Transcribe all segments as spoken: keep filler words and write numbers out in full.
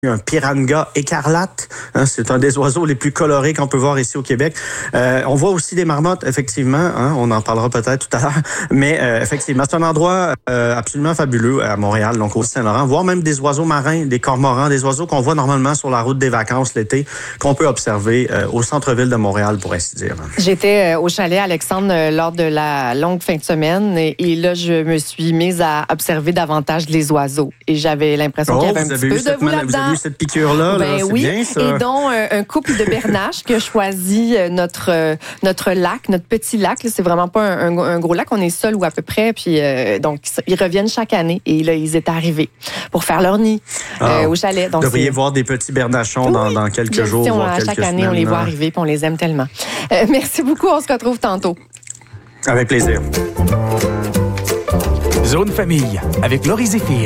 un piranga écarlate. Hein, c'est un des oiseaux les plus colorés qu'on peut voir ici au Québec. Euh, on voit aussi des marmottes, effectivement. Hein, on en parlera peut-être tout à l'heure. Mais euh, effectivement, c'est un endroit euh, absolument fabuleux à Montréal, donc au Saint-Laurent. Voir même des oiseaux marins, des cormorans, des oiseaux qu'on voit normalement sur la route des vacances l'été, qu'on peut observer euh, au centre-ville de Montréal, pour ainsi dire. J'étais euh, au chalet Alexandre euh, lors de la longue fin de semaine et, et là, je me suis mise à observer davantage les oiseaux. Et j'avais l'impression oh, qu'il y avait un petit peu de vous là-dedans. Vous avez eu cette piqûre-là, ben là, c'est oui. bien ça. Et donc, un, un couple de bernaches qui a choisi notre, euh, notre lac, notre petit lac. Là, c'est vraiment pas un, un, un gros lac, on est seul ou à peu près. Puis euh, donc, ils reviennent chaque année et là, ils étaient arrivés pour faire leur nid euh, oh. au chalet. Donc, vous devriez c'est... voir des petits bernachons oui. dans, dans quelques Bien, jours, voire quelques chaque semaines. année, on les voit arriver puis on les aime tellement. Euh, merci beaucoup, on se retrouve tantôt. Avec plaisir. Zone Famille, avec Laurie Zéphir.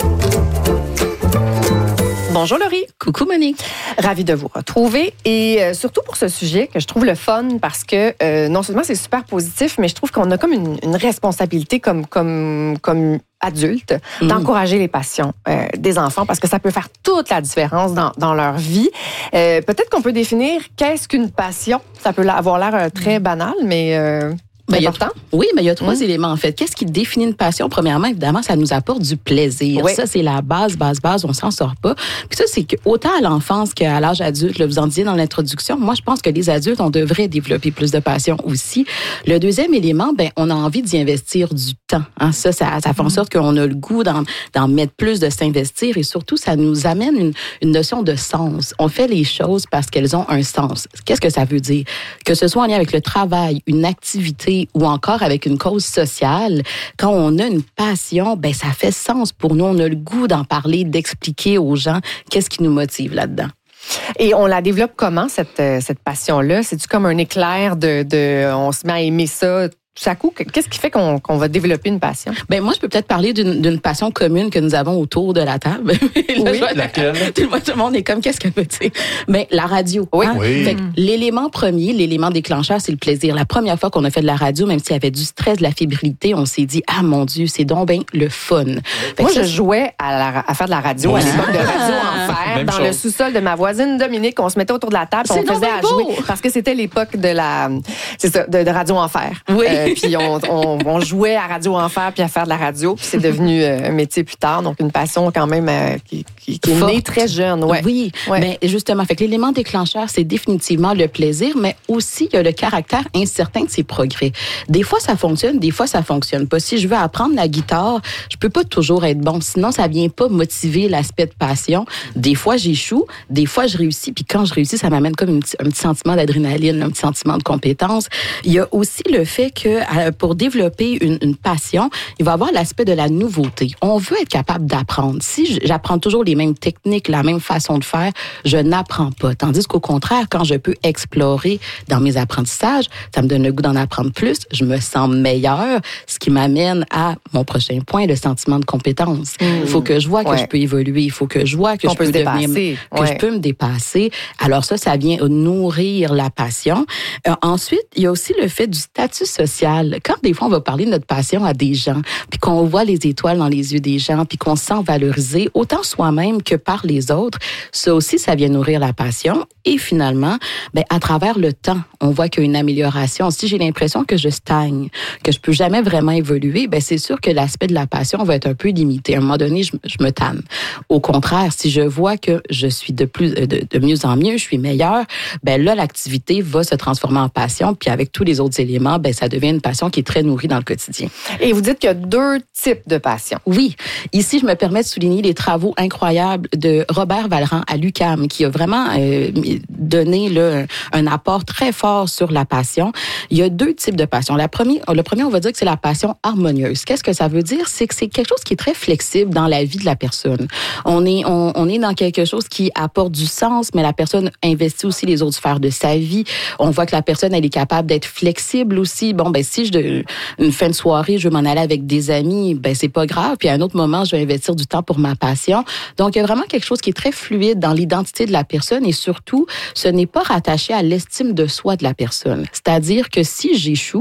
Bonjour Laurie. Coucou Monique. Ravie de vous retrouver et euh, surtout pour ce sujet que je trouve le fun parce que euh, non seulement c'est super positif, mais je trouve qu'on a comme une, une responsabilité comme comme comme adulte mmh. d'encourager les passions euh, des enfants parce que ça peut faire toute la différence dans, dans leur vie. Euh, peut-être qu'on peut définir qu'est-ce qu'une passion. Ça peut avoir l'air euh, très banal, mais euh, Ben, c'est important. A, oui, mais il y a trois mmh. éléments, en fait. Qu'est-ce qui définit une passion? Premièrement, évidemment, ça nous apporte du plaisir. Oui. Ça, c'est la base, base, base. On s'en sort pas. Puis ça, c'est que autant à l'enfance qu'à l'âge adulte, là, vous en disiez dans l'introduction, moi, je pense que les adultes, on devrait développer plus de passion aussi. Le deuxième élément, ben, on a envie d'y investir du temps. Hein. Ça, ça, ça fait en sorte qu'on a le goût d'en, d'en mettre plus, de s'investir. Et surtout, ça nous amène une, une notion de sens. On fait les choses parce qu'elles ont un sens. Qu'est-ce que ça veut dire? Que ce soit en lien avec le travail, une activité, ou encore avec une cause sociale, quand on a une passion, ben ça fait sens pour nous. On a le goût d'en parler, d'expliquer aux gens qu'est-ce qui nous motive là-dedans. Et on la développe comment, cette, cette passion-là? C'est-tu comme un éclair de, de... On se met à aimer ça tout à coup? Qu'est-ce qui fait qu'on, qu'on va développer une passion? Ben moi, je peux peut-être parler d'une, d'une passion commune que nous avons autour de la table. Oui, là, laquelle? Tout le monde est comme, qu'est-ce qu'elle veut dire? Ben, la radio. Oui. Hein? oui. Fait que l'élément premier, l'élément déclencheur, c'est le plaisir. La première fois qu'on a fait de la radio, même s'il y avait du stress, de la fébrilité, on s'est dit, ah mon Dieu, c'est donc ben le fun. Fait moi, ça, je jouais à, la, à faire de la radio oui. à l'époque de Radio Enfer, Même dans chose. le sous-sol de ma voisine Dominique. On se mettait autour de la table, c'est on faisait à beau. jouer. Parce que c'était l'époque de la, c'est ça, de, de Radio Enfer. Oui. Euh, puis on, on On, on jouait à Radio Enfer puis à faire de la radio. Puis c'est devenu euh, un métier plus tard. Donc, une passion quand même euh, qui, qui, qui est née très jeune. Ouais. Oui, ouais. mais justement, fait que l'élément déclencheur, c'est définitivement le plaisir, mais aussi il y a le caractère incertain de ses progrès. Des fois, ça fonctionne, des fois, ça fonctionne pas. Si je veux apprendre la guitare, je peux pas toujours être bon. Sinon, ça vient pas motiver l'aspect de passion. Des fois, j'échoue, des fois, je réussis. Puis quand je réussis, ça m'amène comme une, un petit sentiment d'adrénaline, un petit sentiment de compétence. Il y a aussi le fait que pour développer Une, une passion, il va avoir l'aspect de la nouveauté. On veut être capable d'apprendre. Si j'apprends toujours les mêmes techniques, la même façon de faire, je n'apprends pas. Tandis qu'au contraire, quand je peux explorer dans mes apprentissages, ça me donne le goût d'en apprendre plus, je me sens meilleure, ce qui m'amène à mon prochain point, le sentiment de compétence. Mmh. Il faut que je vois que ouais. je peux évoluer, il faut que je vois que Qu'on je peux se devenir, dépasser. que ouais. je peux me dépasser. Alors ça, ça vient nourrir la passion. Euh, ensuite, il y a aussi le fait du statut social. Quand des fois on va parler de notre passion à des gens, puis qu'on voit les étoiles dans les yeux des gens, puis qu'on se sent valorisé, autant soi-même que par les autres, ça aussi, ça vient nourrir la passion. Et finalement, ben, à travers le temps, on voit qu'il y a une amélioration. Si j'ai l'impression que je stagne, que je peux jamais vraiment évoluer, ben, c'est sûr que l'aspect de la passion va être un peu limité. À un moment donné, je, je me tanne. Au contraire, si je vois que je suis de plus, de, de mieux en mieux, je suis meilleure, ben là, l'activité va se transformer en passion, puis avec tous les autres éléments, ben, ça devient une passion qui est très nourrie dans le quotidien. Et vous dites qu'il y a deux types de passion. Oui. Ici, je me permets de souligner les travaux incroyables de Robert Vallerand à l'U Q A M, qui a vraiment euh, donné là, un, un apport très fort sur la passion. Il y a deux types de passion. La première, le premier, on va dire que c'est la passion harmonieuse. Qu'est-ce que ça veut dire? C'est que c'est quelque chose qui est très flexible dans la vie de la personne. On est, on, on est dans quelque chose qui apporte du sens, mais la personne investit aussi les autres sphères de sa vie. On voit que la personne, elle est capable d'être flexible aussi. Bon, ben si je une fin de soirée, je veux m'en aller avec des amis, ben c'est pas grave. Puis à un autre moment, je vais investir du temps pour ma passion. Donc, il y a vraiment quelque chose qui est très fluide dans l'identité de la personne et surtout, ce n'est pas rattaché à l'estime de soi de la personne. C'est-à-dire que si j'échoue,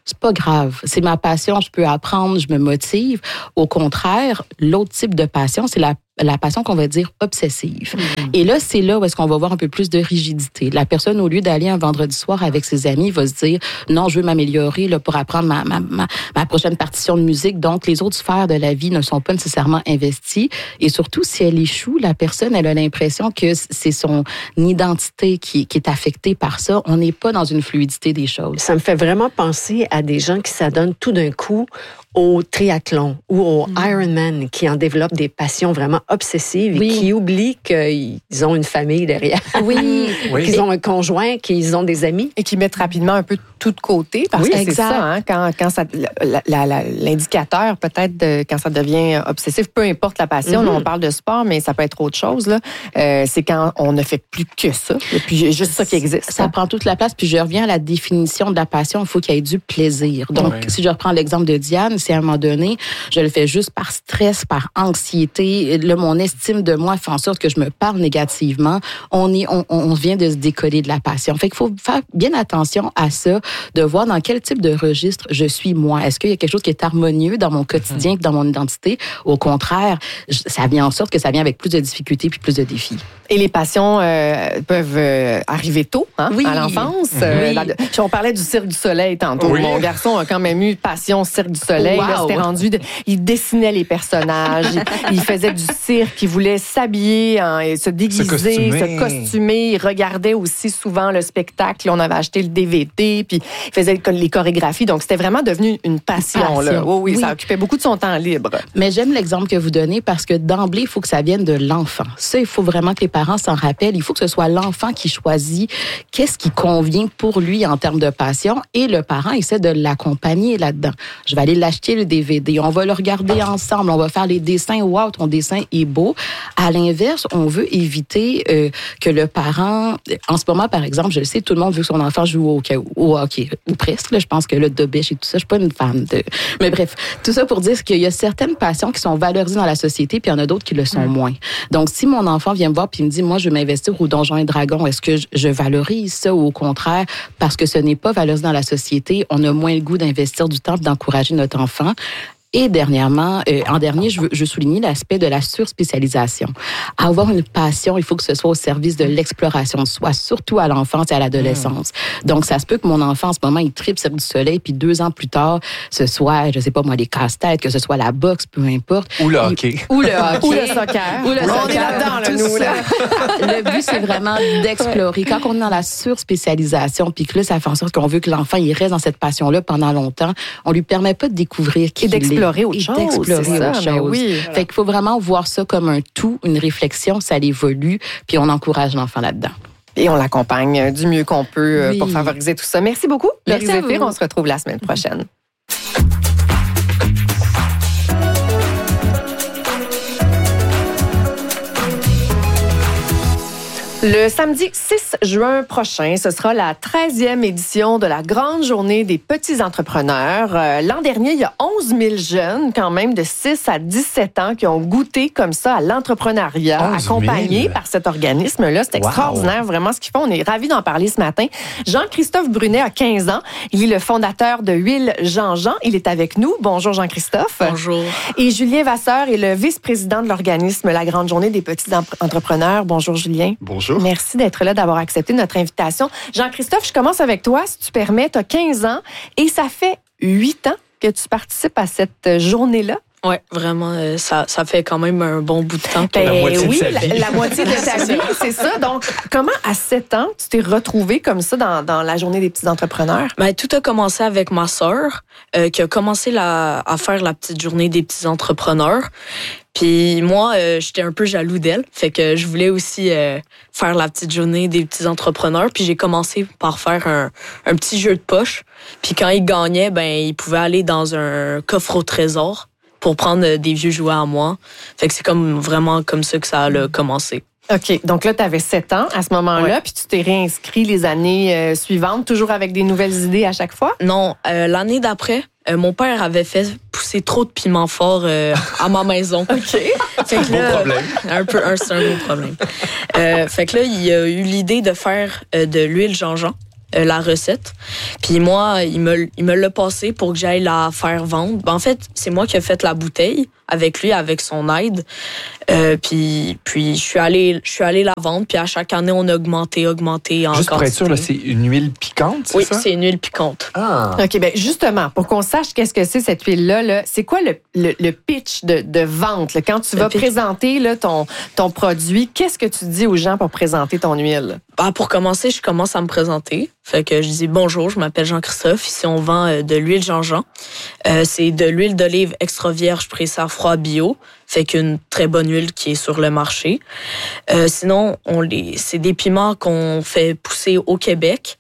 c'est pas grave. C'est ma passion, je peux apprendre, je me motive. Au contraire, l'autre type de passion, c'est la la passion qu'on va dire obsessive. Mmh. Et là, c'est là où est-ce qu'on va voir un peu plus de rigidité. La personne, au lieu d'aller un vendredi soir avec ses amis, va se dire, non, je veux m'améliorer là, pour apprendre ma, ma, ma, ma prochaine partition de musique. Donc, les autres sphères de la vie ne sont pas nécessairement investies. Et surtout, si elle échoue, la personne, elle a l'impression que c'est son identité qui, qui est affectée par ça. On n'est pas dans une fluidité des choses. Ça me fait vraiment penser à des gens qui s'adonnent tout d'un coup au triathlon ou au mmh. Ironman, qui en développent des passions vraiment obsessives oui. et qui oublient qu'ils ont une famille derrière. Oui. oui. Qu'ils ont un conjoint, qu'ils ont des amis. Et qui mettent rapidement un peu tout de côté. Parce oui, que c'est exact. ça, hein, quand, quand ça, la, la, la, l'indicateur peut-être de, quand ça devient obsessif, peu importe la passion, mm-hmm. là, on parle de sport, mais ça peut être autre chose. Là. Euh, c'est quand on ne fait plus que ça. Et puis juste ça qui existe. Ça hein. prend toute la place. Puis je reviens à la définition de la passion. Il faut qu'il y ait du plaisir. Donc, oui. si je reprends l'exemple de Diane, si à un moment donné, je le fais juste par stress, par anxiété, là, mon estime de moi fait en sorte que je me parle négativement, on, est, on, on vient de se décoller de la passion. Fait qu'il faut faire bien attention à ça, de voir dans quel type de registre je suis moi. Est-ce qu'il y a quelque chose qui est harmonieux dans mon quotidien, mmh. dans mon identité? Au contraire, ça vient en sorte que ça vient avec plus de difficultés puis plus de défis. Et les passions euh, peuvent euh, arriver tôt, hein, oui. à l'enfance. Oui. Euh, là, on parlait du Cirque du Soleil tantôt. Oui. Mon garçon a quand même eu passion Cirque du Soleil. Wow. Là, c'était rendu de, il dessinait les personnages, il, il faisait du cirque, il voulait s'habiller, hein, et se déguiser, se costumer. se costumer. Il regardait aussi souvent le spectacle. On avait acheté le D V D, puis il faisait les chorégraphies. Donc, c'était vraiment devenu une passion. passion. Là. Oh, oui, oui, ça occupait beaucoup de son temps libre. Mais j'aime l'exemple que vous donnez parce que d'emblée, il faut que ça vienne de l'enfant. Ça, il faut vraiment que les parents s'en rappellent. Il faut que ce soit l'enfant qui choisit qu'est-ce qui convient pour lui en termes de passion et le parent essaie de l'accompagner là-dedans. Je vais aller l'acheter le D V D. On va le regarder ensemble. On va faire les dessins. Wow, ton dessin est beau. À l'inverse, on veut éviter euh, que le parent... En ce moment, par exemple, je le sais, tout le monde veut que son enfant joue au, au hockey. Ou presque. Là, je pense que le dobèche et tout ça, je suis pas une fan de... Mais bref, tout ça pour dire qu'il y a certaines passions qui sont valorisées dans la société puis il y en a d'autres qui le sont mmh. moins. Donc, si mon enfant vient me voir puis me dit, moi, je veux m'investir au Donjons et Dragons, est-ce que je, je valorise ça ou au contraire, parce que ce n'est pas valorisé dans la société, on a moins le goût d'investir du temps et d'encourager notre enfant? Et dernièrement, euh, en dernier, je veux, je veux souligner l'aspect de la surspécialisation. Avoir une passion, il faut que ce soit au service de l'exploration de soi, surtout à l'enfance et à l'adolescence. Mmh. Donc, ça se peut que mon enfant, en ce moment, il tripe Cirque du Soleil, puis deux ans plus tard, ce soit, je sais pas moi, les casse-têtes, que ce soit la boxe, peu importe. Ou le hockey. Il, ou le hockey. Ou le soccer. Ou le on soccer. est là-dedans, là, nous, là. Le but, c'est vraiment d'explorer. Quand on est dans la surspécialisation, puis que là, ça fait en sorte qu'on veut que l'enfant, il reste dans cette passion-là pendant longtemps, on lui permet pas de découvrir qui il est. Explorer autre chose. D'explorer ça, autre chose. Oui. Fait qu'il faut vraiment voir ça comme un tout, une réflexion, ça évolue, puis on encourage l'enfant là-dedans. Et on l'accompagne du mieux qu'on peut oui. pour favoriser tout ça. Merci beaucoup, Laurie Zéphir. On se retrouve la semaine prochaine. Le samedi six juin prochain, ce sera la treizième édition de la grande journée des petits entrepreneurs. Euh, l'an dernier, il y a onze mille jeunes, quand même, de six à dix-sept ans, qui ont goûté comme ça à l'entrepreneuriat, accompagnés par cet organisme-là. C'est extraordinaire, wow. vraiment, ce qu'ils font. On est ravis d'en parler ce matin. Jean-Christophe Brunet a quinze ans. Il est le fondateur de Huile Jean-Jean. Il est avec nous. Bonjour, Jean-Christophe. Bonjour. Et Julien Vasseur est le vice-président de l'organisme La grande journée des petits entrepreneurs. Bonjour, Julien. Bonjour. Merci d'être là, d'avoir accepté notre invitation. Jean-Christophe, je commence avec toi, si tu permets. Tu as quinze ans et ça fait huit ans que tu participes à cette journée-là. Oui, vraiment, euh, ça, ça fait quand même un bon bout de temps. Ben, la moitié oui, de sa vie. La, la moitié de ta vie, c'est ça. Donc, comment, à sept ans, tu t'es retrouvé comme ça dans, dans la journée des petits entrepreneurs? Ben, tout a commencé avec ma sœur, euh, qui a commencé la, à faire la petite journée des petits entrepreneurs. Puis moi, euh, j'étais un peu jaloux d'elle. Fait que je voulais aussi euh, faire la petite journée des petits entrepreneurs. Puis j'ai commencé par faire un, un petit jeu de poche. Puis quand il gagnait, ben il pouvait aller dans un coffre au trésor pour prendre des vieux jouets à moi. Fait que c'est comme vraiment comme ça que ça a commencé. OK. Donc là, tu avais sept ans à ce moment-là, ouais. Puis tu t'es réinscrit les années euh, suivantes, toujours avec des nouvelles idées à chaque fois? Non. Euh, l'année d'après, euh, mon père avait fait pousser trop de piment fort euh, à ma maison. OK. Fait que là, bon problème. Un peu, un, c'est un gros problème. Euh, fait que là, il a eu l'idée de faire euh, de l'huile Jean-Jean. euh, la recette. Puis moi, il me, il me l'a passé pour que j'aille la faire vendre. Ben, en fait, c'est moi qui ai fait la bouteille avec lui, avec son aide. Euh, puis, puis je suis allée, je suis allée la vendre. Puis à chaque année, on a augmenté, augmenté en Juste pour être quantité. sûr, là, c'est une huile piquante, c'est Oui, ça? c'est une huile piquante. Ah. OK, bien justement, pour qu'on sache qu'est-ce que c'est cette huile-là, là, c'est quoi le, le, le pitch de, de vente? Là? Quand tu Le vas pitch. présenter là, ton, ton produit, qu'est-ce que tu dis aux gens pour présenter ton huile? Ben, pour commencer, je commence à me présenter. Fait que je dis bonjour, je m'appelle Jean-Christophe. Ici, on vend euh, de l'huile Jean-Jean. Euh, c'est de l'huile d'olive extra vierge pressée à froid bio. Fait qu'une très bonne huile qui est sur le marché. Euh, sinon, on les, c'est des piments qu'on fait pousser au Québec,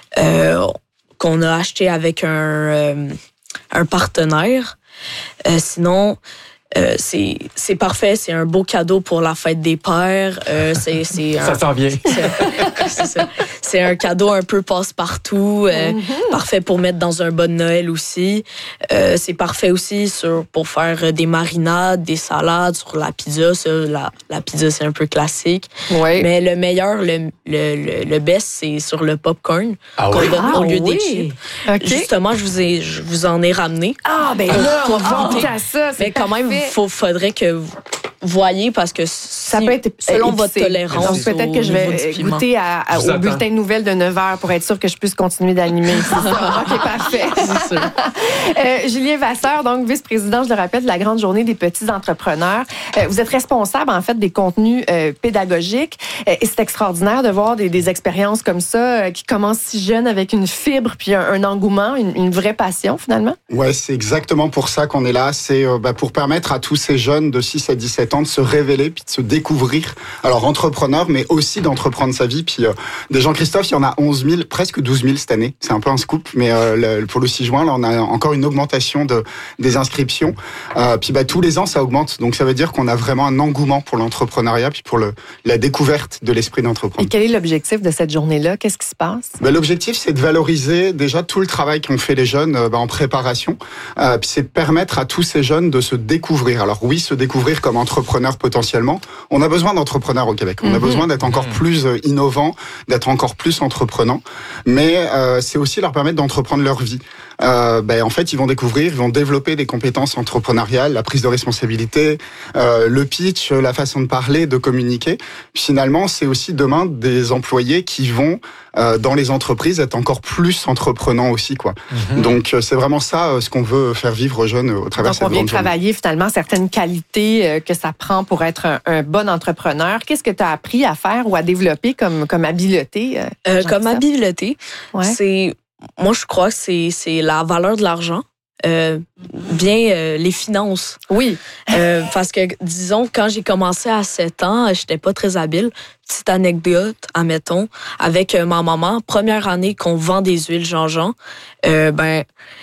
euh, qu'on a acheté avec un, euh, un partenaire. Euh, sinon, euh, c'est, c'est parfait. C'est un beau cadeau pour la fête des pères. Euh, c'est, c'est un, Ça s'en vient. c'est, c'est ça. C'est un cadeau un peu passe-partout, euh, mm-hmm. parfait pour mettre dans un bon Noël aussi. Euh, c'est parfait aussi sur, pour faire des marinades, des salades sur la pizza. Ça, la, la pizza, c'est un peu classique. Oui. Mais le meilleur, le, le, le, le best, c'est sur le popcorn Ah qu'on oui? donne Ah au lieu oui. des chips. OK. Justement, je vous, ai, je vous en ai ramené. Ah, ben là, on va goûter à ça. C'est Mais quand même, parfait. il faudrait que vous voyez parce que si, Ça peut être selon épicé. votre tolérance. Donc, peut-être que je au niveau vais du piment. goûter à, à, Je vous au attends. bulletin de nouvelles de neuf heures pour être sûr que je puisse continuer d'animer. C'est ça. OK, parfait. C'est sûr. Euh, Julien Vasseur, donc vice-président, je le rappelle, de la Grande Journée des petits entrepreneurs. Euh, vous êtes responsable, en fait, des contenus euh, pédagogiques. Euh, et c'est extraordinaire de voir des, des expériences comme ça euh, qui commencent si jeunes avec une fibre puis un, un engouement, une, une vraie passion, finalement. Ouais, c'est exactement pour ça qu'on est là. C'est euh, bah, pour permettre à tous ces jeunes de six à dix-sept ans de se révéler puis de se découvrir. Alors, entrepreneur, mais aussi d'entreprendre sa vie. Puis, euh, des Jean-Christophe, il y en a onze mille, presque douze mille cette année. C'est un peu un scoop, mais euh, le, pour le six juin, là, on a encore une augmentation de, des inscriptions. Euh, puis, bah, tous les ans, ça augmente. Donc, ça veut dire qu'on a vraiment un engouement pour l'entrepreneuriat puis pour le, la découverte de l'esprit Et d'entreprendre. quel est l'objectif de cette journée-là? Qu'est-ce qui se passe? Ben, l'objectif, c'est de valoriser déjà tout le travail qu'ont fait les jeunes euh, ben, en préparation. Euh, puis c'est de permettre à tous ces jeunes de se découvrir. Alors oui, se découvrir comme entrepreneurs potentiellement. On a besoin d'entrepreneurs au Québec. On a Mhm. besoin d'être encore plus euh, innovants, d'être encore plus entreprenants. Mais euh, c'est aussi leur permettre d'entreprendre leur vie. Euh, ben, en fait, ils vont découvrir, ils vont développer des compétences entrepreneuriales, la prise de responsabilité, euh, le pitch, la façon de parler, de communiquer. Puis finalement, c'est aussi demain des employés qui vont euh, dans les entreprises être encore plus entreprenants aussi, quoi. Mhm. Donc euh, c'est vraiment ça euh, ce qu'on veut faire vivre aux jeunes euh, au travers Donc, de on cette vient grande journée. travailler finalement certaines qualités euh, que ça prend pour être un, un bon entrepreneur. Qu'est-ce que tu as appris à faire ou à développer comme, comme habileté? Euh, Euh, Jean-Christophe? comme habileté, Ouais. c'est moi je crois que c'est c'est la valeur de l'argent, euh, bien euh, les finances. Oui. Euh, parce que disons quand j'ai commencé à sept ans, j'étais pas très habile. Petite anecdote, admettons, avec euh, ma maman, première année qu'on vend des huiles Jean-Jean, euh, ben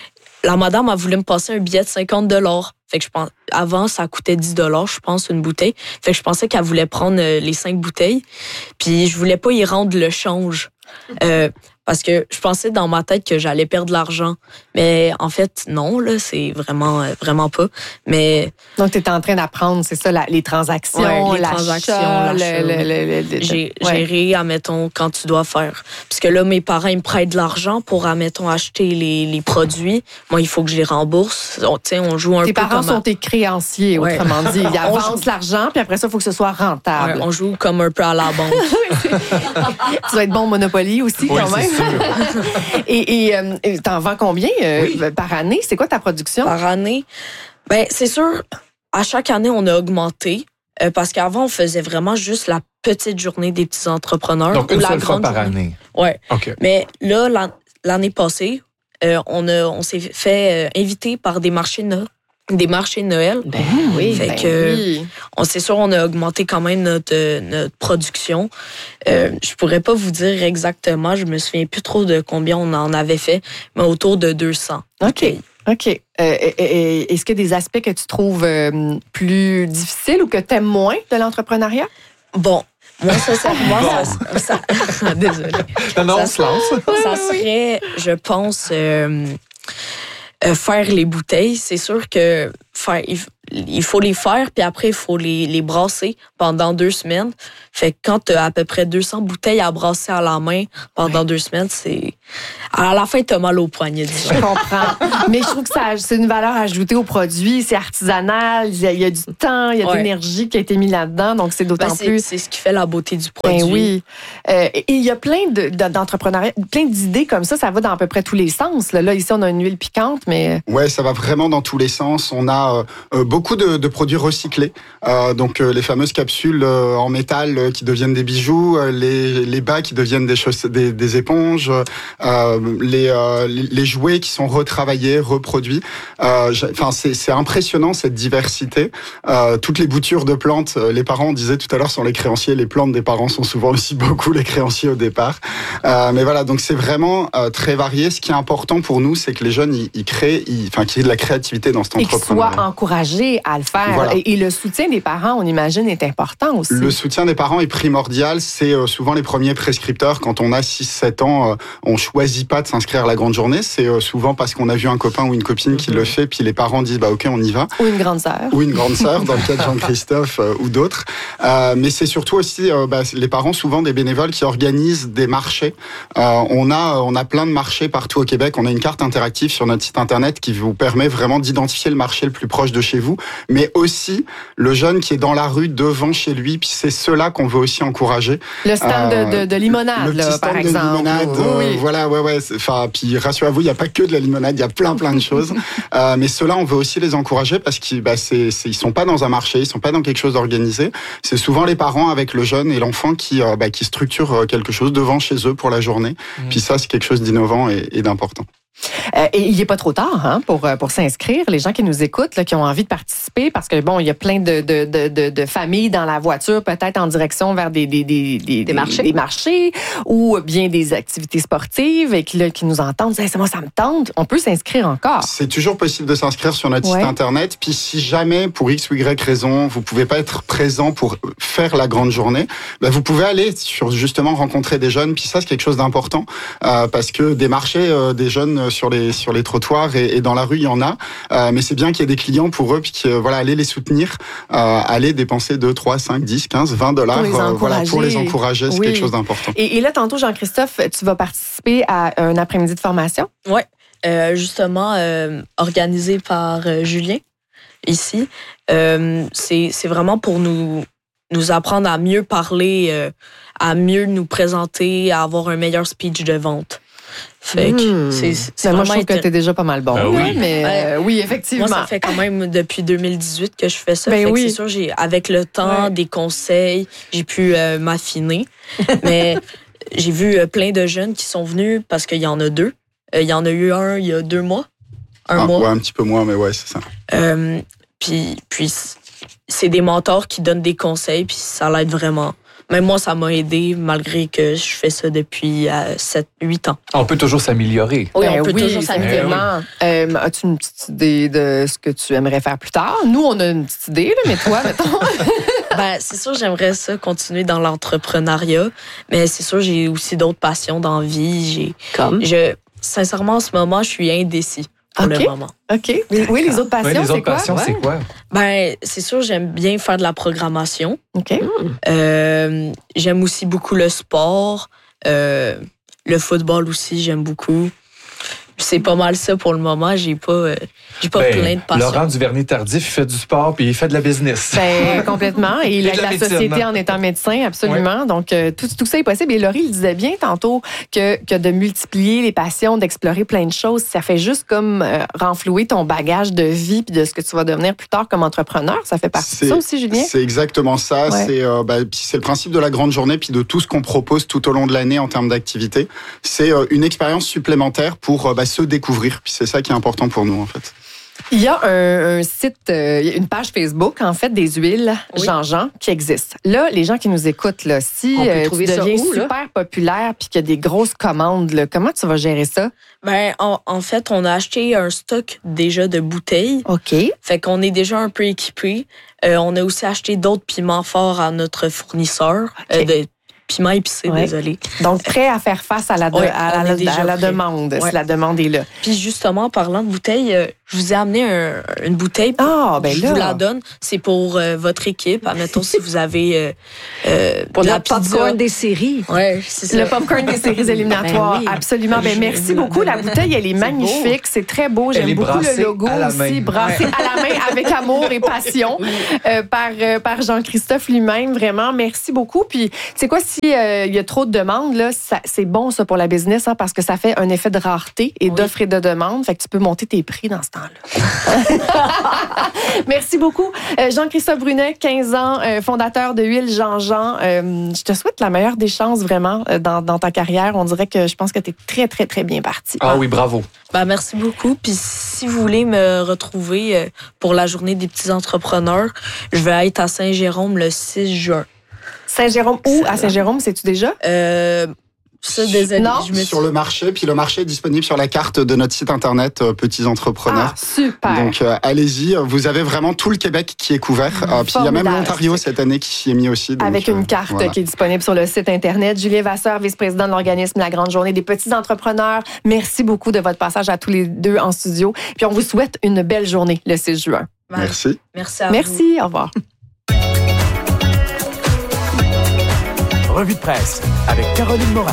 la madame a voulu me passer un billet de cinquante dollars. Fait que je pense, avant, ça coûtait dix dollars, je pense, une bouteille. Fait que je pensais qu'elle voulait prendre euh, les cinq bouteilles. Puis je voulais pas y rendre le change. Euh, parce que je pensais dans ma tête que j'allais perdre de l'argent. Mais en fait, non, là, c'est vraiment, euh, vraiment pas. Mais Donc, tu es en train d'apprendre, c'est ça, la- les transactions, Ouais, les l'achat, transactions, le- l'achat. le- le- le- le- j'ai ouais. géré, admettons, quand tu dois faire. Parce que là, mes parents, ils me prêtent de l'argent pour, admettons, acheter les, les produits. Moi, il faut que je les rembourse. On, tu sais, on joue un Tes peu parents comme... sont tes créanciers, Ouais. autrement dit. Ils On avancent joue- l'argent, puis après ça, il faut que ce soit rentable. Ouais, on joue comme un peu à la banque. Tu dois être bon au Monopoly aussi, Oui, quand c'est même. sûr. Et et, euh, et t'en vends combien euh, par année? C'est quoi ta production? Par année, ben c'est sûr, à chaque année, on a augmenté. euh, parce qu'avant, on faisait vraiment juste la petite journée des petits entrepreneurs. Donc, ou une la seule fois grande par journée. année. Ouais. OK. Mais là, l'an- l'année passée, euh, on, a, on s'est fait euh, inviter par des marchés de Noël. Des marchés de Noël. Ben oui, Fait ben que- oui. On c'est sûr, on a augmenté quand même notre, euh, notre production. Euh, je pourrais pas vous dire exactement, je me souviens plus trop de combien on en avait fait, mais autour de deux cents. OK. OK. Euh, et- et- Est-ce qu'il y a des aspects que tu trouves euh, plus difficiles ou que tu aimes moins de l'entrepreneuriat? Bon, moi, sincèrement, ça, ça, désolée. Non, non, Ça on se lance. Ça serait, je pense, euh, euh, faire les bouteilles. C'est sûr que faire, il, il faut les faire, puis après, il faut les, les brasser. pendant deux semaines. Fait que quand tu as à peu près deux cents bouteilles à brasser à la main pendant ouais. deux semaines, c'est... À la fin, tu as mal au poignet, disons. Je comprends. Mais je trouve que ça, c'est une valeur ajoutée au produit. C'est artisanal, il y a, il y a du temps, il y a de ouais. l'énergie qui a été mise là-dedans, donc c'est d'autant ben, c'est, plus... C'est ce qui fait la beauté du produit. Ben oui. Euh, et il y a plein de, de, d'entrepreneuriat, plein d'idées comme ça, ça va dans à peu près tous les sens. Là, là ici, on a une huile piquante, mais... Ouais, ça va vraiment dans tous les sens. On a euh, beaucoup de, de produits recyclés. Euh, donc, euh, les fameuses capsules euh, en métal euh, qui deviennent des bijoux, euh, les, les bas qui deviennent des, chauss- des, des éponges, euh, les, euh, les jouets qui sont retravaillés, reproduits. Euh, enfin, c'est, c'est impressionnant cette diversité. Euh, toutes les boutures de plantes, euh, les parents, on disait tout à l'heure, sont les créanciers. Les plantes des parents sont souvent aussi beaucoup les créanciers au départ. Euh, mais voilà, donc c'est vraiment euh, très varié. Ce qui est important pour nous, c'est que les jeunes, ils, ils créent, ils, enfin, qu'il y ait de la créativité dans cet entrepreneuriat. Et qu'ils soient encouragés à le faire. Voilà. Et, et le soutien des parents, on imagine, est important aussi. Le soutien des parents est primordial. C'est euh, souvent les premiers prescripteurs. Quand on a six sept ans, euh, on choisit pas de s'inscrire à la grande journée. C'est euh, souvent parce qu'on a vu un copain ou une copine mm-hmm. qui le fait, puis les parents disent bah ok, on y va. Ou une grande sœur. Ou une grande sœur, dans le cas de Jean-Christophe euh, ou d'autres. Euh, mais c'est surtout aussi euh, bah, les parents, souvent des bénévoles qui organisent des marchés. Euh, on a on a plein de marchés partout au Québec. On a une carte interactive sur notre site internet qui vous permet vraiment d'identifier le marché le plus proche de chez vous, mais aussi le jeune qui est dans la rue devant chez lui. Puis c'est ceux-là qu'on veut aussi encourager. Le stand euh, de, de, de limonade, le petit là, stand par de exemple. limonade, oui, oui. Euh, voilà, ouais, ouais. Enfin, puis rassurez-vous, il n'y a pas que de la limonade, il y a plein, plein de choses. euh, mais ceux-là, on veut aussi les encourager parce qu'ils, bah, c'est, c'est, ils sont pas dans un marché, ils sont pas dans quelque chose d'organisé. C'est souvent les parents avec le jeune et l'enfant qui, euh, bah, qui structurent quelque chose devant chez eux pour la journée. Mmh. Puis ça, c'est quelque chose d'innovant et, et d'important. Euh, et il n'est pas trop tard hein, pour, pour s'inscrire. Les gens qui nous écoutent, là, qui ont envie de participer, parce que bon, il y a plein de, de, de, de, de familles dans la voiture, peut-être en direction vers des, des, des, des, des, marchés. des marchés ou bien des activités sportives et qui, là, qui nous entendent, disent, hey, c'est moi, ça me tente. On peut s'inscrire encore. C'est toujours possible de s'inscrire sur notre ouais. site internet. Puis si jamais, pour X ou Y raison, vous pouvez pas être présent pour faire la grande journée, ben vous pouvez aller sur justement rencontrer des jeunes. Puis ça, c'est quelque chose d'important euh, parce que des marchés, euh, des jeunes sur les sur les trottoirs et, et dans la rue, il y en a. Euh, mais c'est bien qu'il y ait des clients pour eux, puis que, voilà, aller les soutenir, euh, aller dépenser deux, trois, cinq, dix, quinze, vingt dollars pour, euh, voilà, pour les encourager. C'est oui. quelque chose d'important. Et, et là, tantôt, Jean-Christophe, tu vas participer à un après-midi de formation? Oui, euh, justement, euh, organisé par euh, Julien, ici. Euh, c'est, c'est vraiment pour nous, nous apprendre à mieux parler, euh, à mieux nous présenter, à avoir un meilleur speech de vente. Fait que mmh. c'est, c'est moi, je trouve que t'es déjà pas mal bon. Ben oui. Mais euh, oui, effectivement. Moi, ça fait quand même depuis deux mille dix-huit que je fais ça. Ben fait oui. que c'est sûr, j'ai, avec le temps, ouais. des conseils, j'ai pu euh, m'affiner. Mais j'ai vu euh, plein de jeunes qui sont venus parce qu'il y en a deux. Euh, il y en a eu un il y a deux mois. Un ah, mois. Ouais, un petit peu moins, mais ouais, c'est ça. Euh, puis, puis c'est des mentors qui donnent des conseils, puis ça l'aide vraiment. Même moi, ça m'a aidé, malgré que je fais ça depuis euh, sept huit ans. On peut toujours s'améliorer. Oui, ben on peut oui, toujours s'améliorer. Euh, as-tu une petite idée de ce que tu aimerais faire plus tard? Nous, on a une petite idée, là, mais toi, mettons... Ben, c'est sûr, j'aimerais ça continuer dans l'entrepreneuriat, mais c'est sûr, j'ai aussi d'autres passions dans la vie. J'ai, Comme? Je, sincèrement, en ce moment, je suis indécis pour okay. le moment. OK. Oui, les autres passions, oui, les c'est autres quoi? passions, ouais. c'est quoi? Ben, c'est sûr, j'aime bien faire de la programmation. OK. Euh, j'aime aussi beaucoup le sport. Euh, le football aussi, j'aime beaucoup. C'est pas mal ça pour le moment. J'ai pas, euh, j'ai pas ben, plein de passions. Laurent Duvernay-Tardif, il fait du sport puis il fait de la business. Ben, complètement. Et il Et aide de la la, médecine, société hein? en étant médecin, absolument. Ouais. Donc, euh, tout, tout ça est possible. Et Laurie, il disait bien tantôt que, que de multiplier les passions, d'explorer plein de choses, ça fait juste comme euh, renflouer ton bagage de vie puis de ce que tu vas devenir plus tard comme entrepreneur. Ça fait partie c'est, de ça aussi, Julien? C'est exactement ça. Ouais. C'est, euh, bah, c'est le principe de la grande journée puis de tout ce qu'on propose tout au long de l'année en termes d'activité. C'est euh, une expérience supplémentaire pour euh, bah, se découvrir. Puis c'est ça qui est important pour nous, en fait. Il y a un, un site, euh, une page Facebook, en fait, des huiles oui. Jean-Jean qui existe. Là, les gens qui nous écoutent, là, si euh, tu deviens où, super là? populaire puis qu'il y a des grosses commandes, là, comment tu vas gérer ça? Ben, en, en fait, on a acheté un stock déjà de bouteilles. OK. Fait qu'on est déjà un peu équipés. Euh, on a aussi acheté d'autres piments forts à notre fournisseur. Okay. Euh, de, piment épicé, Ouais. désolé. Donc, prêt à faire face à la, de- Ouais, à on la, est déjà à la prêt. demande, Ouais. si la demande est là. Puis justement, en parlant de bouteille, euh, je vous ai amené un- une bouteille. Pour, Ah, ben je là. vous la donne. C'est pour euh, votre équipe. Admettons, si vous avez euh, euh, Pour de la la pizza. popcorn des séries. Ouais, c'est ça. Le popcorn des séries éliminatoires, Ben oui. absolument. Ben, merci beaucoup. La bouteille, elle est magnifique. C'est très beau. Elle J'aime est beaucoup le brassée logo à la aussi. main. Brassé à la main avec amour et passion euh, par, euh, par Jean-Christophe lui-même. Vraiment, merci beaucoup. Puis, tu sais quoi, s'il euh, y a trop de demandes, là, ça, c'est bon ça pour la business hein, parce que ça fait un effet de rareté et Oui. d'offre et de demande. Fait que tu peux monter tes prix dans ce temps-là. Merci beaucoup. Euh, Jean-Christophe Brunet, quinze ans, euh, fondateur de Huile Jean-Jean. Euh, je te souhaite la meilleure des chances vraiment euh, dans, dans ta carrière. On dirait que je pense que tu es très, très, très bien parti. Ah oui, bravo. Ben, merci beaucoup. Puis si vous voulez me retrouver euh, pour la journée des petits entrepreneurs, je vais être à Saint-Jérôme le six juin. Saint-Jérôme, où à Saint-Jérôme, sais-tu déjà? Euh, ça, désolé, Non. je me suis... Sur le marché, puis le marché est disponible sur la carte de notre site internet euh, Petits Entrepreneurs. Ah, super. Donc euh, allez-y, vous avez vraiment tout le Québec qui est couvert. Euh, puis il y a même Formidable. l'Ontario cette année qui s'y est mis aussi. donc, Avec euh, une carte voilà. qui est disponible sur le site Internet. Julien Vasseur, vice-président de l'organisme La Grande Journée des Petits Entrepreneurs. Merci beaucoup de votre passage à tous les deux en studio. Puis on vous souhaite une belle journée le six juin. Ben, Merci. Merci à vous. Merci, au revoir. Revue de presse avec Caroline Morin.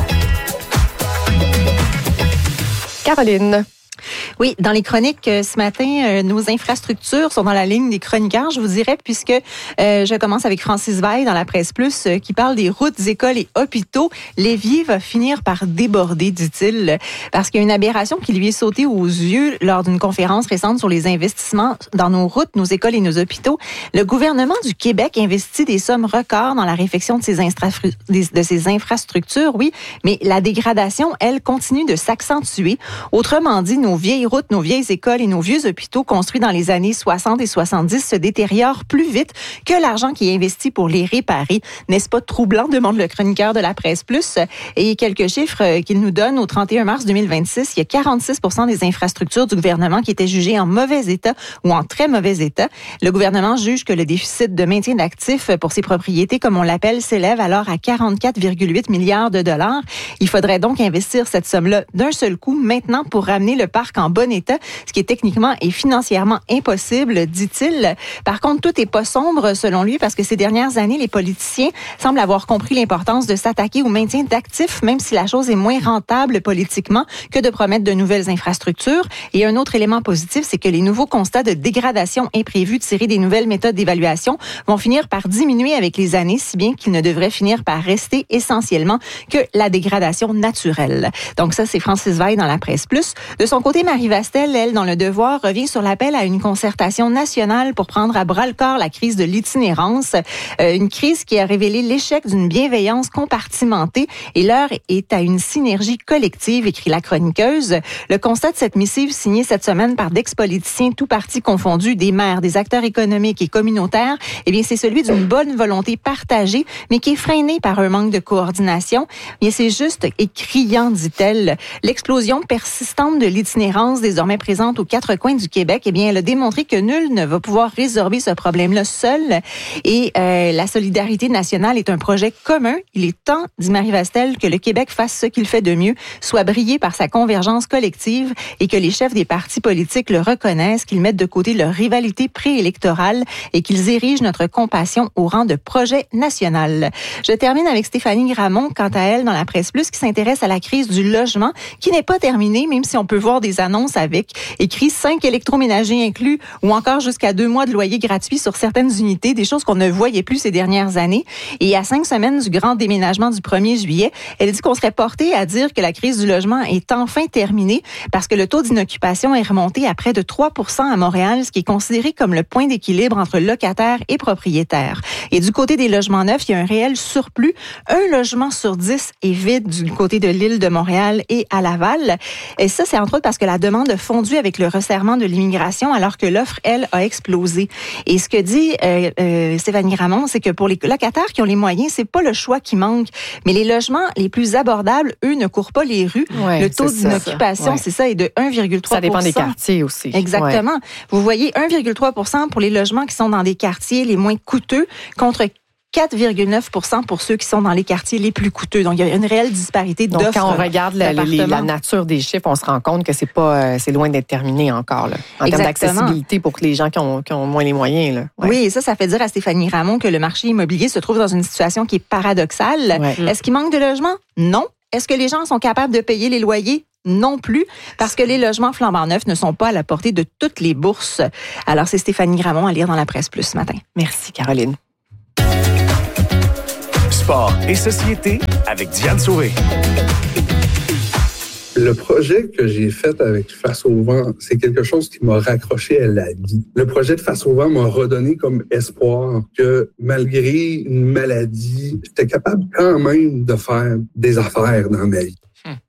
Caroline. Oui, dans les chroniques euh, ce matin, euh, nos infrastructures sont dans la ligne des chroniqueurs, je vous dirais, puisque euh, je commence avec Francis Veil dans la Presse Plus euh, qui parle des routes, écoles et hôpitaux. L'évier va finir par déborder, dit-il, parce qu'il y a une aberration qui lui est sautée aux yeux lors d'une conférence récente sur les investissements dans nos routes, nos écoles et nos hôpitaux. Le gouvernement du Québec investit des sommes records dans la réfection de ces, infrastru- de ces infrastructures, oui, mais la dégradation, elle, continue de s'accentuer. Autrement dit, nos vieilles routes, nos vieilles écoles et nos vieux hôpitaux construits dans les années soixante et soixante-dix se détériorent plus vite que l'argent qui est investi pour les réparer. N'est-ce pas troublant, demande le chroniqueur de la Presse Plus. Et quelques chiffres qu'il nous donne, au trente et un mars deux mille vingt-six, il y a quarante-six pour cent des infrastructures du gouvernement qui étaient jugées en mauvais état ou en très mauvais état. Le gouvernement juge que le déficit de maintien d'actifs pour ses propriétés, comme on l'appelle, s'élève alors à quarante-quatre virgule huit milliards de dollars. Il faudrait donc investir cette somme-là d'un seul coup maintenant pour ramener le parc en bon état, ce qui est techniquement et financièrement impossible, dit-il. Par contre, tout n'est pas sombre selon lui parce que ces dernières années, les politiciens semblent avoir compris l'importance de s'attaquer au maintien d'actifs, même si la chose est moins rentable politiquement que de promettre de nouvelles infrastructures. Et un autre élément positif, c'est que les nouveaux constats de dégradation imprévus tirés des nouvelles méthodes d'évaluation vont finir par diminuer avec les années, si bien qu'ils ne devraient finir par rester essentiellement que la dégradation naturelle. Donc ça, c'est Francis Veil dans la Presse Plus. De son côté, Marie Vastel, elle, dans Le Devoir, revient sur l'appel à une concertation nationale pour prendre à bras-le-corps la crise de l'itinérance. Euh, une crise qui a révélé l'échec d'une bienveillance compartimentée et l'heure est à une synergie collective, écrit la chroniqueuse. Le constat de cette missive signée cette semaine par d'ex-politiciens, tous partis confondus, des maires, des acteurs économiques et communautaires, eh bien, c'est celui d'une bonne volonté partagée, mais qui est freinée par un manque de coordination. Bien, c'est juste et criant, dit-elle. L'explosion persistante de l'itinérance désormais présente aux quatre coins du Québec, eh bien, elle a démontré que nul ne va pouvoir résorber ce problème-là seul. Et euh, la solidarité nationale est un projet commun. Il est temps, dit Marie Vastel, que le Québec fasse ce qu'il fait de mieux, soit brillé par sa convergence collective et que les chefs des partis politiques le reconnaissent, qu'ils mettent de côté leur rivalité préélectorale et qu'ils érigent notre compassion au rang de projet national. Je termine avec Stéphanie Gramont, quant à elle, dans la Presse Plus, qui s'intéresse à la crise du logement, qui n'est pas terminée, même si on peut voir des annonces avec écrit cinq électroménagers inclus ou encore jusqu'à deux mois de loyer gratuit sur certaines unités, des choses qu'on ne voyait plus ces dernières années. Et à cinq semaines du grand déménagement du premier juillet, elle dit qu'on serait porté à dire que la crise du logement est enfin terminée parce que le taux d'inoccupation est remonté à près de trois pour cent à Montréal, ce qui est considéré comme le point d'équilibre entre locataires et propriétaires. Et du côté des logements neufs, il y a un réel surplus. Un logement sur dix est vide du côté de l'île de Montréal et à Laval. Et ça, c'est entre autres parce que la demande a fondu avec le resserrement de l'immigration alors que l'offre, elle, a explosé. Et ce que dit euh, euh, Stéphanie Ramon, c'est que pour les locataires qui ont les moyens, c'est pas le choix qui manque, mais les logements les plus abordables, eux, ne courent pas les rues. Ouais, le taux c'est ça, d'inoccupation, ça. Ouais. c'est ça, est de un virgule trois pour cent. Ça dépend des quartiers aussi. Exactement. Ouais. Vous voyez, un virgule trois pour cent pour les logements qui sont dans des quartiers les moins coûteux contre quatre virgule neuf pour cent pour ceux qui sont dans les quartiers les plus coûteux. Donc, il y a une réelle disparité d'offres. Donc, quand on regarde la, les, la nature des chiffres, on se rend compte que c'est pas, c'est loin d'être terminé encore, là, en termes d'accessibilité pour les gens qui ont, qui ont moins les moyens. Là. Ouais. Oui, et ça, ça fait dire à Stéphanie Ramon que le marché immobilier se trouve dans une situation qui est paradoxale. Ouais. Est-ce qu'il manque de logements? Non. Est-ce que les gens sont capables de payer les loyers? Non plus, parce que les logements flambant neufs ne sont pas à la portée de toutes les bourses. Alors, c'est Stéphanie Ramon à lire dans la Presse Plus ce matin. Merci, Caroline. Sport et société avec Diane Sauvé. Le projet que j'ai fait avec Face au vent, c'est quelque chose qui m'a raccroché à la vie. Le projet de Face au vent m'a redonné comme espoir que malgré une maladie, j'étais capable quand même de faire des affaires dans ma vie.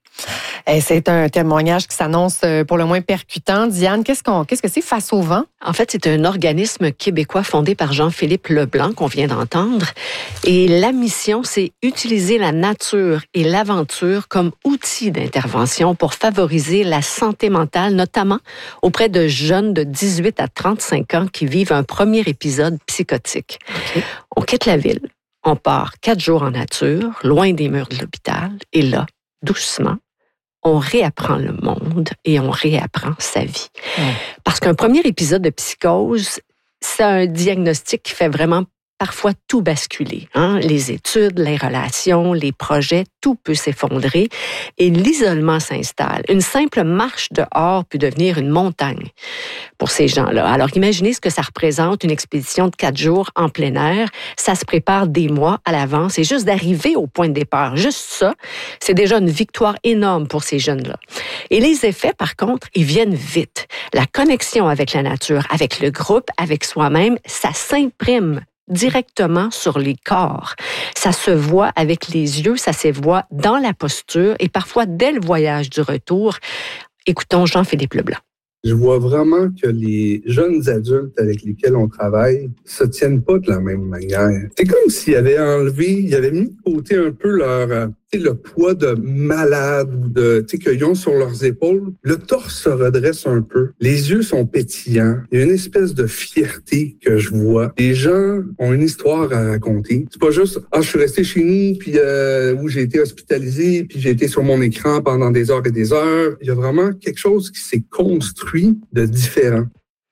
Et c'est un témoignage qui s'annonce pour le moins percutant. Diane, qu'est-ce, qu'on, qu'est-ce que c'est Face au vent? En fait, c'est un organisme québécois fondé par Jean-Philippe Leblanc qu'on vient d'entendre. Et la mission, c'est utiliser la nature et l'aventure comme outil d'intervention pour favoriser la santé mentale, notamment auprès de jeunes de dix-huit à trente-cinq ans qui vivent un premier épisode psychotique. Okay. On quitte la ville, on part quatre jours en nature, loin des murs de l'hôpital, et là, doucement, on réapprend le monde et on réapprend sa vie. Mmh. Parce qu'un premier épisode de psychose, c'est un diagnostic qui fait vraiment parfois tout basculer. Hein? Les études, les relations, les projets, tout peut s'effondrer et l'isolement s'installe. Une simple marche dehors peut devenir une montagne pour ces gens-là. Alors imaginez ce que ça représente, une expédition de quatre jours en plein air. Ça se prépare des mois à l'avance et juste d'arriver au point de départ, juste ça, c'est déjà une victoire énorme pour ces jeunes-là. Et les effets, par contre, ils viennent vite. La connexion avec la nature, avec le groupe, avec soi-même, ça s'imprime directement sur les corps. Ça se voit avec les yeux, ça se voit dans la posture et parfois dès le voyage du retour. Écoutons Jean-Philippe Leblanc. Je vois vraiment que les jeunes adultes avec lesquels on travaille se tiennent pas de la même manière. C'est comme s'ils avaient enlevé, ils avaient mis de côté un peu leur, euh, le poids de malade ou de, tu sais, qu'ils ont sur leurs épaules. Le torse se redresse un peu. Les yeux sont pétillants. Il y a une espèce de fierté que je vois. Les gens ont une histoire à raconter. C'est pas juste, ah, je suis resté chez nous, puis euh, où j'ai été hospitalisé, puis j'ai été sur mon écran pendant des heures et des heures. Il y a vraiment quelque chose qui s'est construit de différent.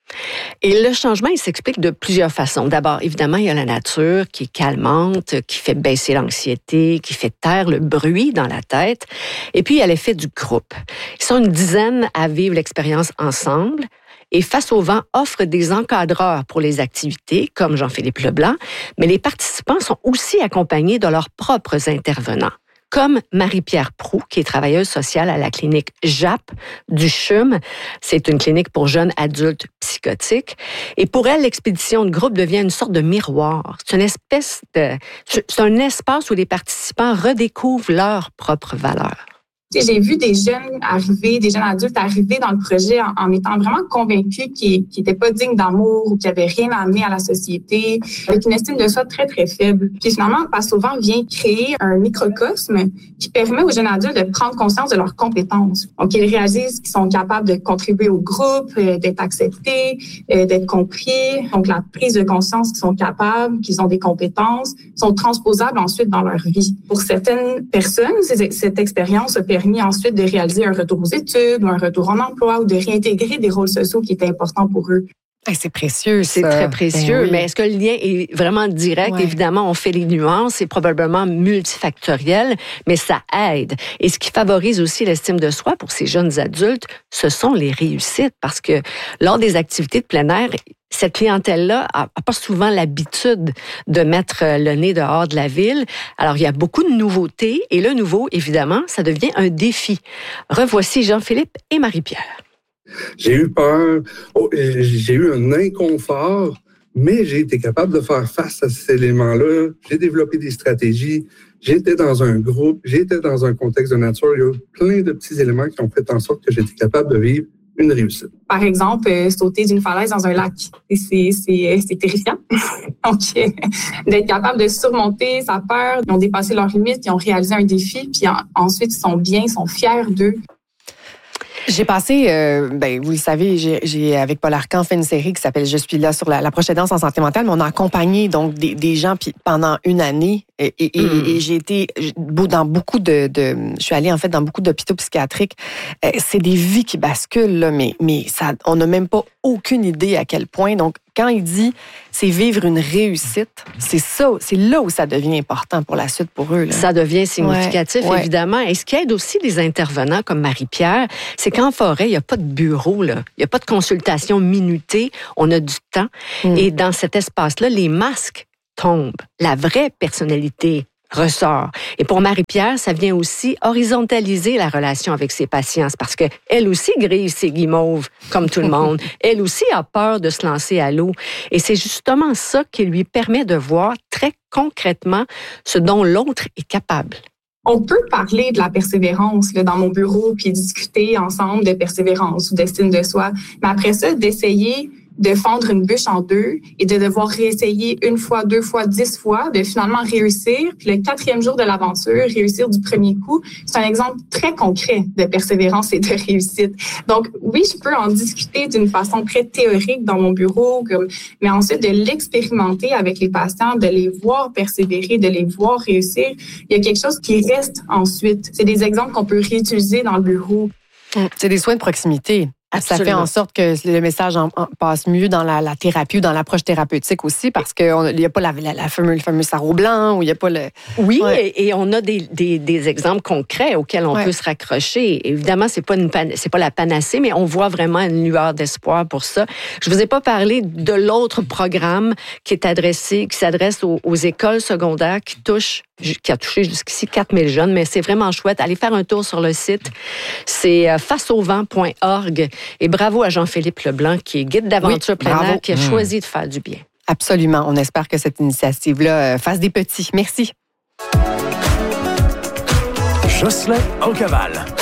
Et le changement, il s'explique de plusieurs façons. D'abord, évidemment, il y a la nature qui est calmante, qui fait baisser l'anxiété, qui fait taire le bruit dans la tête. Et puis, il y a l'effet du groupe. Ils sont une dizaine à vivre l'expérience ensemble. Et Face au vent offre des encadreurs pour les activités, comme Jean-Philippe Leblanc, mais les participants sont aussi accompagnés de leurs propres intervenants, comme Marie-Pierre Proulx, qui est travailleuse sociale à la clinique J A P du C H U M. C'est une clinique pour jeunes adultes psychotiques. Et pour elle, l'expédition de groupe devient une sorte de miroir. C'est une espèce de, c'est un espace où les participants redécouvrent leurs propres valeurs. J'ai vu des jeunes arriver, des jeunes adultes arriver dans le projet en, en étant vraiment convaincus qu'ils n'étaient pas dignes d'amour ou qu'ils n'avaient rien à amener à la société, avec une estime de soi très, très faible. Puis finalement, Face au vent vient créer un microcosme qui permet aux jeunes adultes de prendre conscience de leurs compétences. Donc, ils réalisent qu'ils sont capables de contribuer au groupe, d'être acceptés, d'être compris. Donc, la prise de conscience qu'ils sont capables, qu'ils ont des compétences, sont transposables ensuite dans leur vie. Pour certaines personnes, cette expérience a permis ensuite de réaliser un retour aux études ou un retour en emploi ou de réintégrer des rôles sociaux qui étaient importants pour eux. Hey, c'est précieux, ça. C'est très précieux, ben oui. Mais est-ce que le lien est vraiment direct? Ouais. Évidemment, on fait les nuances, c'est probablement multifactoriel, mais ça aide. Et ce qui favorise aussi l'estime de soi pour ces jeunes adultes, ce sont les réussites, parce que lors des activités de plein air, cette clientèle-là n'a pas souvent l'habitude de mettre le nez dehors de la ville. Alors, il y a beaucoup de nouveautés, et le nouveau, évidemment, ça devient un défi. Revoici Jean-Philippe et Marie-Pierre. J'ai eu peur, oh, j'ai eu un inconfort, mais j'ai été capable de faire face à ces éléments-là. J'ai développé des stratégies, j'étais dans un groupe, j'étais dans un contexte de nature. Il y a eu plein de petits éléments qui ont fait en sorte que j'étais capable de vivre une réussite. Par exemple, euh, sauter d'une falaise dans un lac. C'est, c'est, c'est terrifiant. Donc, euh, d'être capable de surmonter sa peur, ils ont dépassé leurs limites, ils ont réalisé un défi, puis en, ensuite, ils sont bien, ils sont fiers d'eux. J'ai passé, euh, ben, vous le savez, j'ai, j'ai avec Paul Arcand fait une série qui s'appelle Je suis là sur la, la prochaine danse en santé mentale, mais on a accompagné donc des, des gens puis pendant une année et, et, mm. et, et j'ai été dans beaucoup de, de, je suis allée en fait dans beaucoup d'hôpitaux psychiatriques. Euh, c'est des vies qui basculent là, mais mais ça, on n'a même pas aucune idée à quel point. Donc quand il dit c'est vivre une réussite, c'est ça, c'est là où ça devient important pour la suite pour eux. Là. Ça devient significatif, ouais, évidemment. Et ce qui aide aussi les intervenants comme Marie-Pierre, c'est qu'en forêt, il n'y a pas de bureau, là. Il n'y a pas de consultation minutée. On a du temps. Mm. Et dans cet espace-là, les masques tombent. La vraie personnalité ressort. Et pour Marie-Pierre, ça vient aussi horizontaliser la relation avec ses patients, parce qu'elle aussi grise ses guimauves, comme tout le monde. Elle aussi a peur de se lancer à l'eau. Et c'est justement ça qui lui permet de voir très concrètement ce dont l'autre est capable. On peut parler de la persévérance là, dans mon bureau, puis discuter ensemble de persévérance ou d'estime de soi. Mais après ça, d'essayer de fendre une bûche en deux et de devoir réessayer une fois, deux fois, dix fois, de finalement réussir. Puis le quatrième jour de l'aventure, réussir du premier coup, c'est un exemple très concret de persévérance et de réussite. Donc oui, je peux en discuter d'une façon très théorique dans mon bureau, comme, mais ensuite de l'expérimenter avec les patients, de les voir persévérer, de les voir réussir. Il y a quelque chose qui reste ensuite. C'est des exemples qu'on peut réutiliser dans le bureau. C'est des soins de proximité. Absolument. Ça fait en sorte que le message en, en passe mieux dans la, la thérapie ou dans l'approche thérapeutique aussi, parce qu'il n'y a pas la, la, la fameuse, le fameux sarrau blanc, ou il n'y a pas le... Oui, ouais. et, et on a des, des, des exemples concrets auxquels on ouais. peut se raccrocher. Évidemment, c'est pas une c'est pas la panacée, mais on voit vraiment une lueur d'espoir pour ça. Je vous ai pas parlé de l'autre programme qui est adressé, qui s'adresse aux, aux écoles secondaires, qui touche qui a touché jusqu'ici quatre mille jeunes, mais c'est vraiment chouette. Allez faire un tour sur le site. C'est face au vent point org. Et bravo à Jean-Philippe Leblanc, qui est guide d'aventure oui, plein air, qui a mmh. choisi de faire du bien. Absolument. On espère que cette initiative-là fasse des petits. Merci. Jocelyn Aucaval.